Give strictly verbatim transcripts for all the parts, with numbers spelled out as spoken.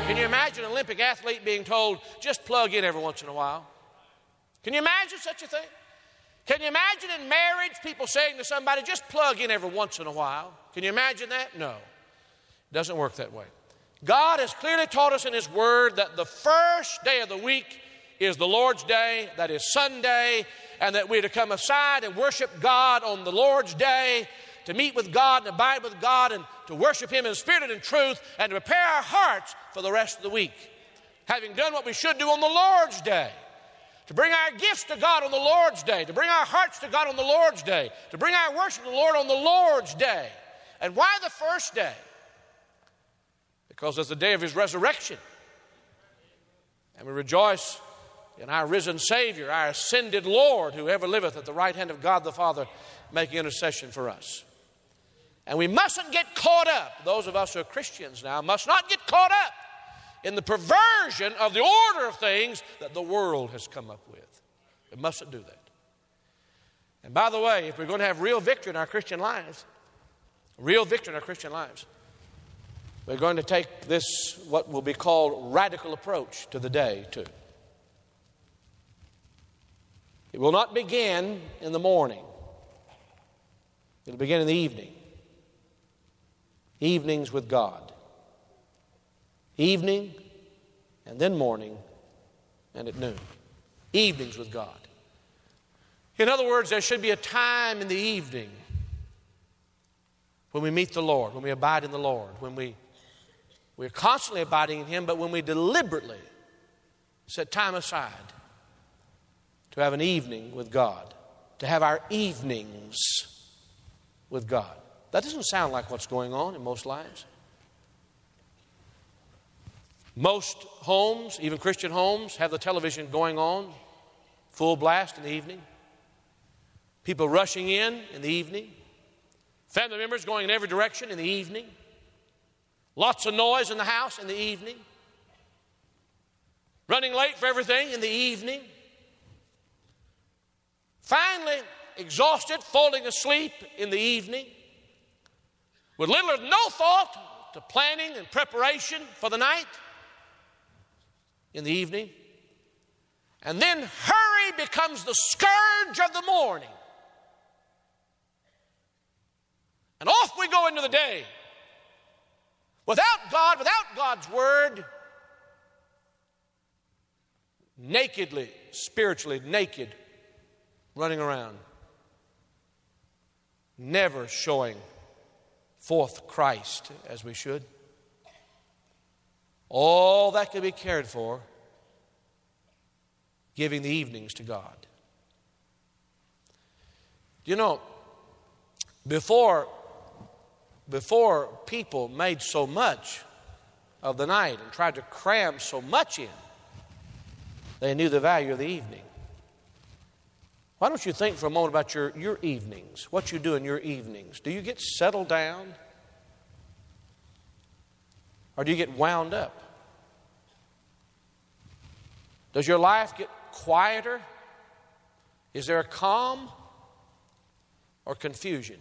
Can you imagine an Olympic athlete being told, just plug in every once in a while? Can you imagine such a thing? Can you imagine in marriage people saying to somebody, just plug in every once in a while? Can you imagine that? No. It doesn't work that way. God has clearly taught us in His Word that the first day of the week is the Lord's Day, that is Sunday, and that we're to come aside and worship God on the Lord's Day, to meet with God and abide with God and to worship Him in spirit and in truth, and to prepare our hearts for the rest of the week. Having done what we should do on the Lord's Day, to bring our gifts to God on the Lord's Day, to bring our hearts to God on the Lord's Day, to bring our worship to the Lord on the Lord's Day. And why the first day? Because it's the day of His resurrection. And we rejoice in our risen Savior, our ascended Lord, who ever liveth at the right hand of God the Father, making intercession for us. And we mustn't get caught up, those of us who are Christians now, must not get caught up in the perversion of the order of things that the world has come up with. We mustn't do that. And by the way, if we're going to have real victory in our Christian lives, real victory in our Christian lives, we're going to take this, what will be called radical approach to the day too. It will not begin in the morning. It'll begin in the evening. Evenings with God. Evening, and then morning, and at noon. Evenings with God. In other words, there should be a time in the evening when we meet the Lord, when we abide in the Lord, when we, we're constantly abiding in Him, but when we deliberately set time aside to have an evening with God, to have our evenings with God. That doesn't sound like what's going on in most lives. Most homes, even Christian homes, have the television going on, full blast in the evening. People rushing in in the evening. Family members going in every direction in the evening. Lots of noise in the house in the evening. Running late for everything in the evening. Finally, exhausted, falling asleep in the evening. With little or no thought to planning and preparation for the night. In the evening. And then hurry becomes the scourge of the morning. And off we go into the day. Without God, without God's Word, nakedly, spiritually naked, running around, never showing forth Christ as we should. All that can be cared for, giving the evenings to God. You know, before, before people made so much of the night and tried to cram so much in, they knew the value of the evening. Why don't you think for a moment about your, your evenings, what you do in your evenings? Do you get settled down? Or do you get wound up? Does your life get quieter? Is there a calm or confusion?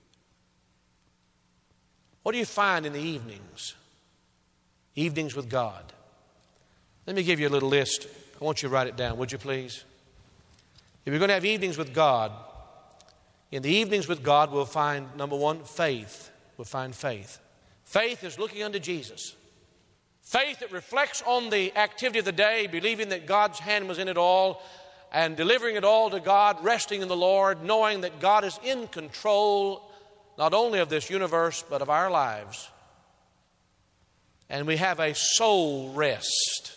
What do you find in the evenings? Evenings with God. Let me give you a little list. I want you to write it down, would you please? If we're going to have evenings with God, in the evenings with God we'll find, number one, faith. We'll find faith. Faith is looking unto Jesus. Faith that reflects on the activity of the day, believing that God's hand was in it all, and delivering it all to God, resting in the Lord, knowing that God is in control not only of this universe, but of our lives. And we have a soul rest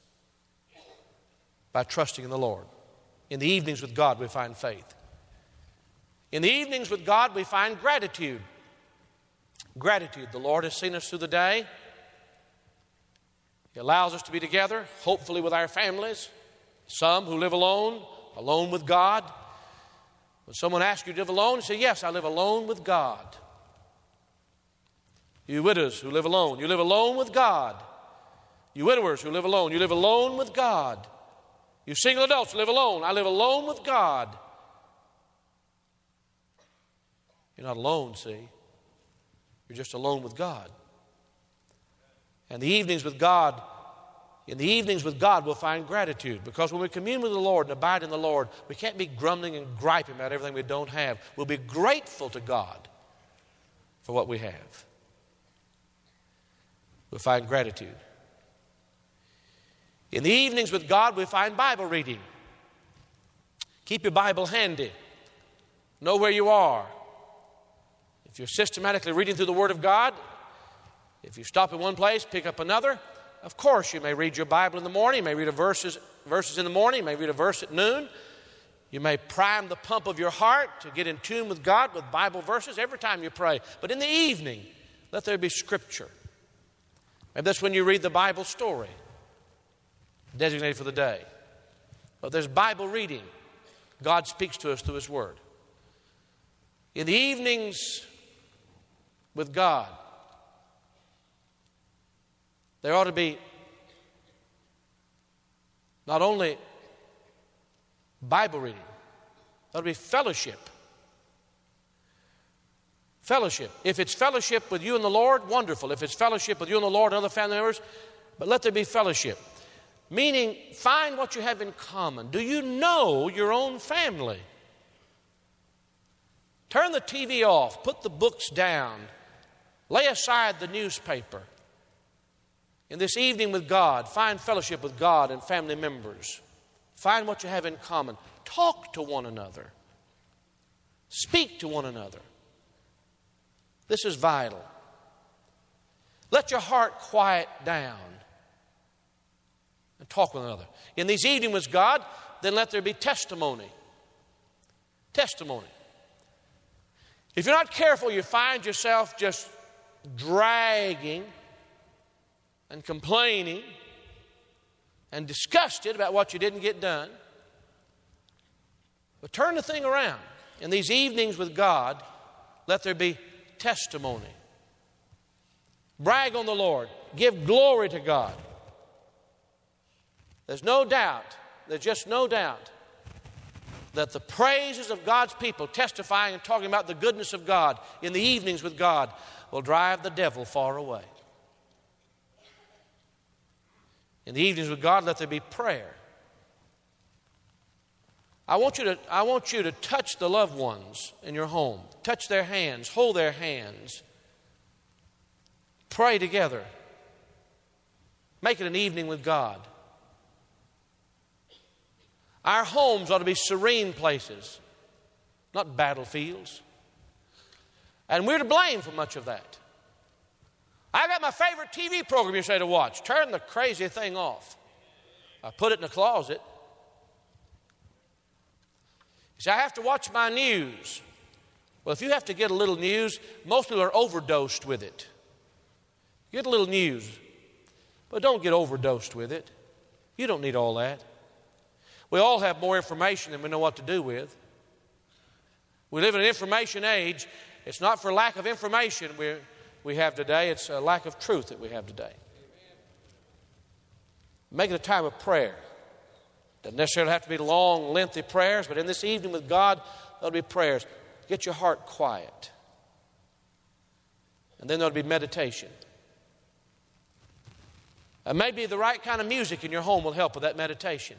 by trusting in the Lord. In the evenings with God, we find faith. In the evenings with God, we find gratitude. Gratitude. The Lord has seen us through the day. He allows us to be together, hopefully with our families. Some who live alone, alone with God. When someone asks you to live alone, you say, yes, I live alone with God. You widows who live alone, you live alone with God. You widowers who live alone, you live alone with God. You single adults who live alone, I live alone with God. You're not alone, see. You're just alone with God. And the evenings with God, in the evenings with God, we'll find gratitude. Because when we commune with the Lord and abide in the Lord, we can't be grumbling and griping about everything we don't have. We'll be grateful to God for what we have. We'll find gratitude. In the evenings with God, we find Bible reading. Keep your Bible handy. Know where you are. If you're systematically reading through the Word of God, if you stop in one place, pick up another, of course you may read your Bible in the morning. You may read a verses, verses in the morning. You may read a verse at noon. You may prime the pump of your heart to get in tune with God with Bible verses every time you pray. But in the evening, let there be Scripture. Maybe that's when you read the Bible story designated for the day. But there's Bible reading. God speaks to us through His Word. In the evenings with God, there ought to be not only Bible reading, there ought to be fellowship. Fellowship. If it's fellowship with you and the Lord, wonderful. If it's fellowship with you and the Lord and other family members, but let there be fellowship. Meaning, find what you have in common. Do you know your own family? Turn the T V off. Put the books down. Lay aside the newspaper. In this evening with God, find fellowship with God and family members. Find what you have in common. Talk to one another. Speak to one another. This is vital. Let your heart quiet down and talk with one another. In these evenings with God, then let there be testimony. Testimony. If you're not careful, you find yourself just dragging and complaining and disgusted about what you didn't get done. But turn the thing around. In these evenings with God, let there be testimony. Brag on the Lord. Give glory to God. There's no doubt, there's just no doubt that the praises of God's people testifying and talking about the goodness of God in the evenings with God will drive the devil far away. In the evenings with God, let there be prayer. I want you to, I want you to touch the loved ones in your home. Touch their hands, hold their hands. Pray together. Make it an evening with God. Our homes ought to be serene places, not battlefields. And we're to blame for much of that. I got my favorite T V program you say to watch. Turn the crazy thing off. I put it in the closet. You say, I have to watch my news. Well, if you have to get a little news, most people are overdosed with it. Get a little news, but don't get overdosed with it. You don't need all that. We all have more information than we know what to do with. We live in an information age. It's not for lack of information we we have today. It's a lack of truth that we have today. Make it a time of prayer. Doesn't necessarily have to be long, lengthy prayers, but in this evening with God, there'll be prayers. Get your heart quiet. And then there'll be meditation. And maybe the right kind of music in your home will help with that meditation.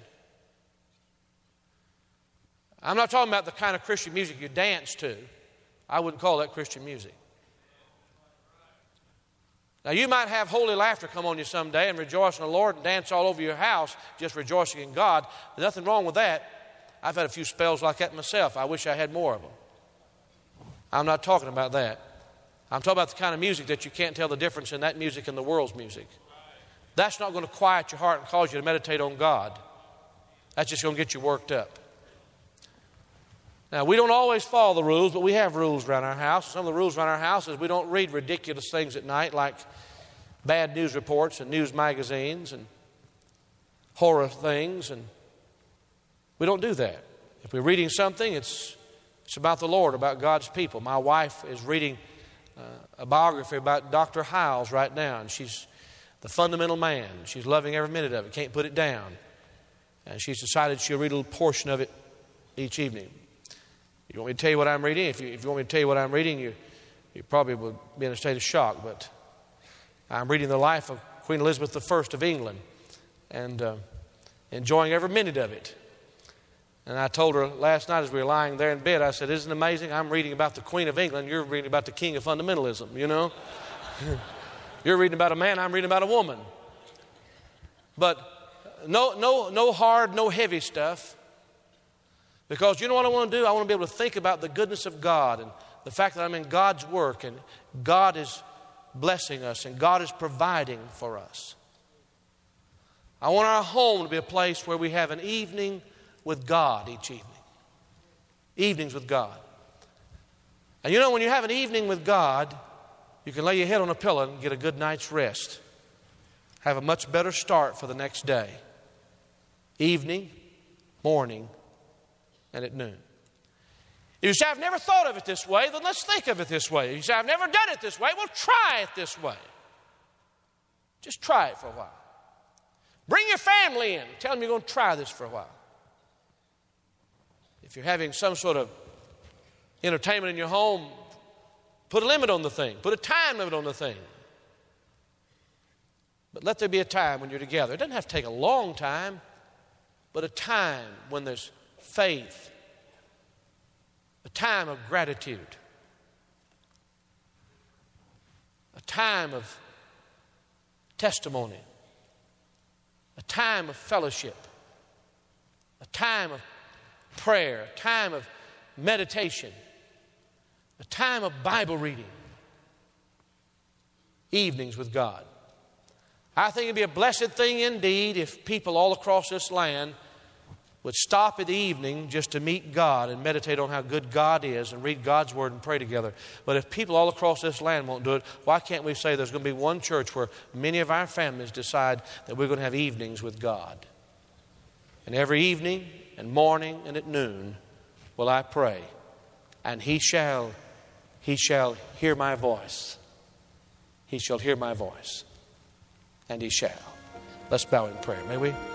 I'm not talking about the kind of Christian music you dance to. I wouldn't call that Christian music. Now, you might have holy laughter come on you someday and rejoice in the Lord and dance all over your house just rejoicing in God. There's nothing wrong with that. I've had a few spells like that myself. I wish I had more of them. I'm not talking about that. I'm talking about the kind of music that you can't tell the difference in that music and the world's music. That's not going to quiet your heart and cause you to meditate on God. That's just going to get you worked up. Now, we don't always follow the rules, but we have rules around our house. Some of the rules around our house is we don't read ridiculous things at night like bad news reports and news magazines and horror things. And we don't do that. If we're reading something, it's, it's about the Lord, about God's people. My wife is reading uh, a biography about Doctor Hiles right now, and she's the fundamental man. She's loving every minute of it, can't put it down. And she's decided she'll read a little portion of it each evening. You want me to tell you what I'm reading? If you, if you want me to tell you what I'm reading, you, you probably would be in a state of shock. But I'm reading the life of Queen Queen Elizabeth the First of England, and uh, enjoying every minute of it. And I told her last night as we were lying there in bed, I said, isn't it amazing? I'm reading about the Queen of England. You're reading about the king of fundamentalism, you know? You're reading about a man. I'm reading about a woman. But no, no, no hard, no heavy stuff. Because you know what I want to do? I want to be able to think about the goodness of God and the fact that I'm in God's work and God is blessing us and God is providing for us. I want our home to be a place where we have an evening with God each evening. Evenings with God. And you know, when you have an evening with God, you can lay your head on a pillow and get a good night's rest. Have a much better start for the next day. Evening, morning, and at noon. If you say, I've never thought of it this way, then let's think of it this way. If you say, I've never done it this way, well, try it this way. Just try it for a while. Bring your family in. Tell them you're going to try this for a while. If you're having some sort of entertainment in your home, put a limit on the thing. Put a time limit on the thing. But let there be a time when you're together. It doesn't have to take a long time, but a time when there's faith, a time of gratitude, a time of testimony, a time of fellowship, a time of prayer, a time of meditation, a time of Bible reading, evenings with God. I think it'd be a blessed thing indeed if people all across this land would stop at the evening just to meet God and meditate on how good God is and read God's Word and pray together. But if people all across this land won't do it, why can't we say there's going to be one church where many of our families decide that we're going to have evenings with God? And every evening and morning and at noon will I pray, and he shall, he shall hear my voice. He shall hear my voice, and he shall. Let's bow in prayer, may we?